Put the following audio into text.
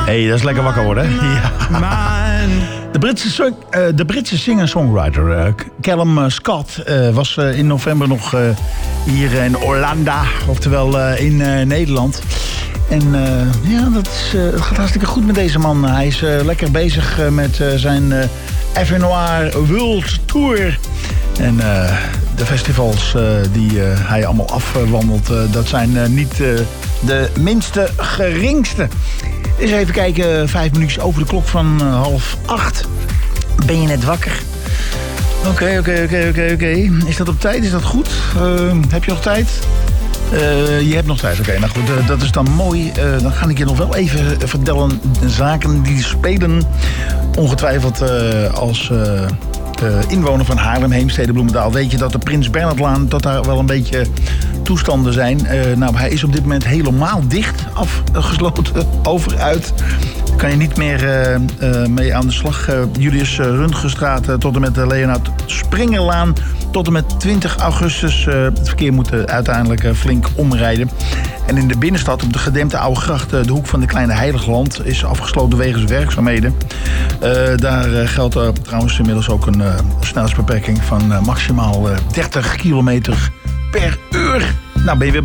Hey, dat is lekker wakker worden, hè? Ja. De Britse singer-songwriter Callum Scott was in november nog hier in Orlando, oftewel in Nederland. En het gaat hartstikke goed met deze man. Hij is lekker bezig met zijn FNOR World Tour. En de festivals die hij allemaal afwandelt, dat zijn niet de minste geringste. Eens even kijken, 5 minuutjes over de klok van 7:30. Ben je net wakker? Oké. Is dat op tijd? Is dat goed? Heb je nog tijd? Je hebt nog tijd. Oké, nou goed, dat is dan mooi. Dan ga ik je nog wel even vertellen zaken die spelen. Ongetwijfeld als inwoner van Haarlem, Heemstede, Bloemendaal weet je dat de Prins Bernhardlaan, dat daar wel een beetje toestanden zijn. Hij is op dit moment helemaal dicht, afgesloten, uit. Kan je niet meer mee aan de slag. Julius Röntgenstraat tot en met de Leonard Springerlaan tot en met 20 augustus. Het verkeer moet uiteindelijk flink omrijden. En in de binnenstad op de gedempte Oude Gracht, de hoek van de Kleine Heiligland, is afgesloten wegens werkzaamheden. Daar geldt trouwens inmiddels ook een snelheidsbeperking van maximaal 30 kilometer per uur. Nou, ben je weer